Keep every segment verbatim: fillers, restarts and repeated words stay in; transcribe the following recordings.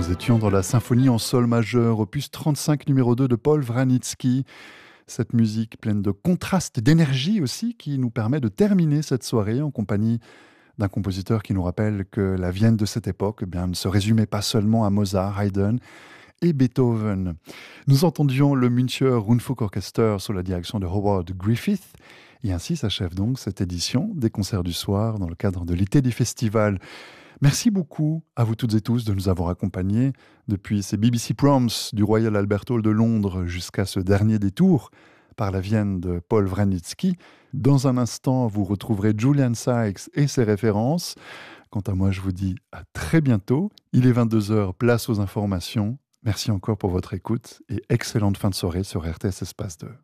Nous étions dans la symphonie en sol majeur, opus trente-cinq numéro deux de Paul Vranitzky. Cette musique pleine de contrastes, d'énergie aussi, qui nous permet de terminer cette soirée en compagnie d'un compositeur qui nous rappelle que la Vienne de cette époque eh bien, ne se résumait pas seulement à Mozart, Haydn et Beethoven. Nous entendions le Müncher Rundfunkorchester sous la direction de Howard Griffith. Et ainsi s'achève donc cette édition des concerts du soir dans le cadre de l'été des festivals. Merci beaucoup à vous toutes et tous de nous avoir accompagnés depuis ces B B C Proms du Royal Albert Hall de Londres jusqu'à ce dernier détour par la Vienne de Paul Vranitzky. Dans un instant, vous retrouverez Julian Sykes et ses références. Quant à moi, je vous dis à très bientôt. Il est vingt-deux heures, place aux informations. Merci encore pour votre écoute et excellente fin de soirée sur R T S Espace deux.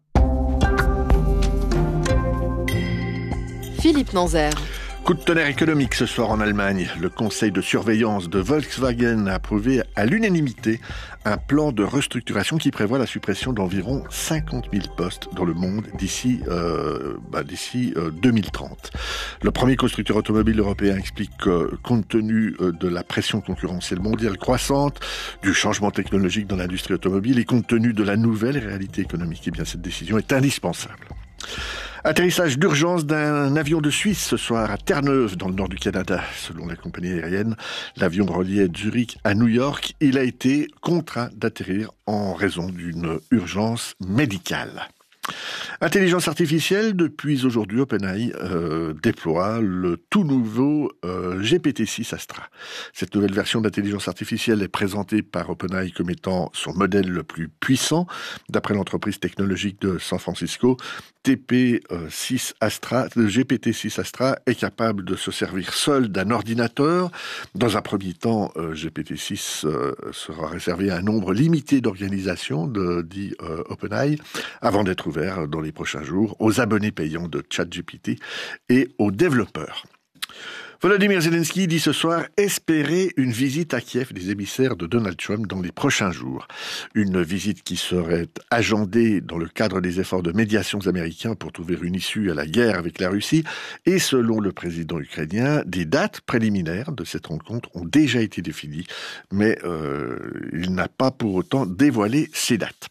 Philippe Nanzer. Coup de tonnerre économique ce soir en Allemagne. Le conseil de surveillance de Volkswagen a approuvé à l'unanimité un plan de restructuration qui prévoit la suppression d'environ cinquante mille postes dans le monde d'ici euh, bah, d'ici euh, deux mille trente. Le premier constructeur automobile européen explique que, compte tenu de la pression concurrentielle mondiale croissante, du changement technologique dans l'industrie automobile et compte tenu de la nouvelle réalité économique, eh bien cette décision est indispensable. Atterrissage d'urgence d'un avion de Suisse ce soir à Terre-Neuve, dans le nord du Canada. Selon la compagnie aérienne, l'avion reliait Zurich à New York. Il a été contraint d'atterrir en raison d'une urgence médicale. Intelligence artificielle, depuis aujourd'hui, OpenAI euh, déploie le tout nouveau euh, G P T six Astra. Cette nouvelle version d'intelligence artificielle est présentée par OpenAI comme étant son modèle le plus puissant. D'après l'entreprise technologique de San Francisco, T P six Astra, le G P T six Astra est capable de se servir seul d'un ordinateur. Dans un premier temps, euh, G P T six euh, sera réservé à un nombre limité d'organisations, de, dit euh, OpenAI, avant d'être ouvert dans les prochains jours aux abonnés payants de ChatGPT et aux développeurs. Volodymyr Zelensky dit ce soir espérer une visite à Kiev des émissaires de Donald Trump dans les prochains jours. Une visite qui serait agendée dans le cadre des efforts de médiation américains pour trouver une issue à la guerre avec la Russie. Et selon le président ukrainien, des dates préliminaires de cette rencontre ont déjà été définies, mais euh, il n'a pas pour autant dévoilé ces dates.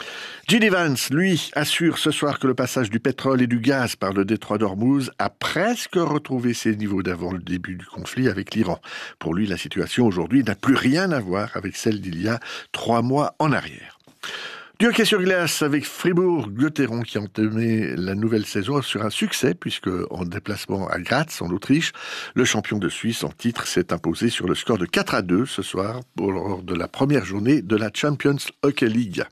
J D Vance, lui, assure ce soir que le passage du pétrole et du gaz par le détroit d'Ormuz a presque retrouvé ses niveaux d'avant le début du conflit avec l'Iran. Pour lui, la situation aujourd'hui n'a plus rien à voir avec celle d'il y a trois mois en arrière. Du hockey sur glace avec Fribourg-Gotteron qui a entamé la nouvelle saison sur un succès puisque en déplacement à Graz en Autriche, le champion de Suisse en titre s'est imposé sur le score de quatre à deux ce soir lors de la première journée de la Champions Hockey League.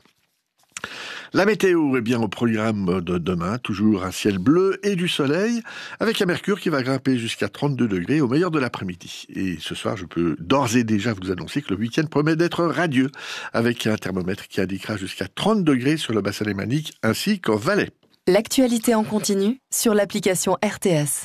La météo est bien au programme de demain, toujours un ciel bleu et du soleil, avec un mercure qui va grimper jusqu'à trente-deux degrés au meilleur de l'après-midi. Et ce soir, je peux d'ores et déjà vous annoncer que le week-end promet d'être radieux, avec un thermomètre qui indiquera jusqu'à trente degrés sur le bassin lémanique ainsi qu'en Valais. L'actualité en continu sur l'application R T S.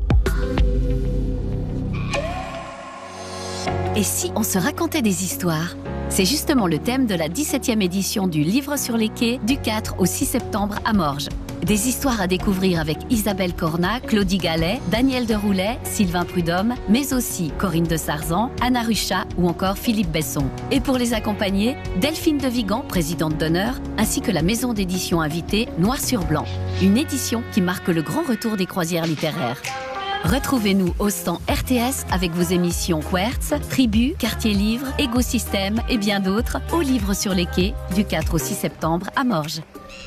Et si on se racontait des histoires ? C'est justement le thème de la dix-septième édition du Livre sur les quais du quatre au six septembre à Morges. Des histoires à découvrir avec Isabelle Cornat, Claudie Gallet, Daniel Deroulet, Sylvain Prudhomme, mais aussi Corinne de Sarzan, Anna Ruchat ou encore Philippe Besson. Et pour les accompagner, Delphine de Vigan, présidente d'honneur, ainsi que la maison d'édition invitée Noir sur Blanc. Une édition qui marque le grand retour des croisières littéraires. Retrouvez-nous au stand R T S avec vos émissions Quertz, Tribu, Quartier Livre, Écosystème et bien d'autres au Livre sur les quais du quatre au six septembre à Morges.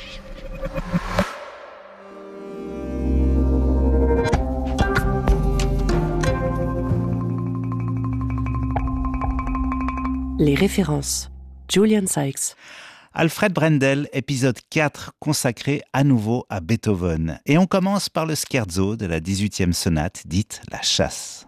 Les références. Julian Sykes. Alfred Brendel, épisode quatre, consacré à nouveau à Beethoven. Et on commence par le scherzo de la dix-huitième sonate, dite La Chasse.